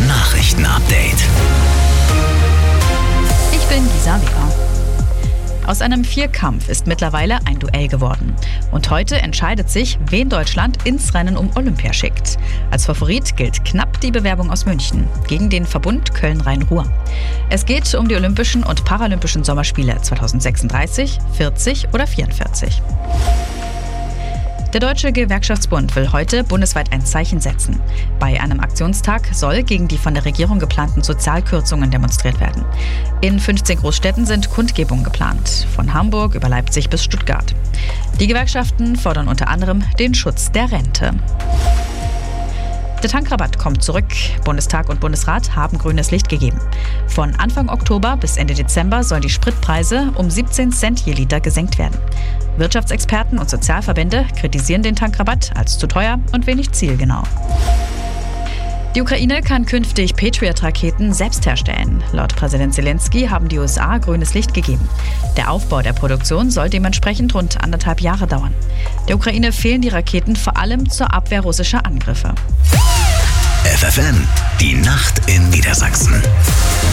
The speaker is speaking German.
Nachrichten-Update. Ich bin Lisa Weber. Aus einem Vierkampf ist mittlerweile ein Duell geworden. Und heute entscheidet sich, wen Deutschland ins Rennen um Olympia schickt. Als Favorit gilt knapp die Bewerbung aus München gegen den Verbund Köln-Rhein-Ruhr. Es geht um die Olympischen und Paralympischen Sommerspiele 2036, 40 oder 44. Der Deutsche Gewerkschaftsbund will heute bundesweit ein Zeichen setzen. Bei einem Aktionstag soll gegen die von der Regierung geplanten Sozialkürzungen demonstriert werden. In 15 Großstädten sind Kundgebungen geplant, von Hamburg über Leipzig bis Stuttgart. Die Gewerkschaften fordern unter anderem den Schutz der Rente. Der Tankrabatt kommt zurück. Bundestag und Bundesrat haben grünes Licht gegeben. Von Anfang Oktober bis Ende Dezember sollen die Spritpreise um 17 Cent je Liter gesenkt werden. Wirtschaftsexperten und Sozialverbände kritisieren den Tankrabatt als zu teuer und wenig zielgenau. Die Ukraine kann künftig Patriot-Raketen selbst herstellen. Laut Präsident Zelensky haben die USA grünes Licht gegeben. Der Aufbau der Produktion soll dementsprechend rund 1,5 Jahre dauern. Der Ukraine fehlen die Raketen vor allem zur Abwehr russischer Angriffe. FFN, die Nacht in Niedersachsen.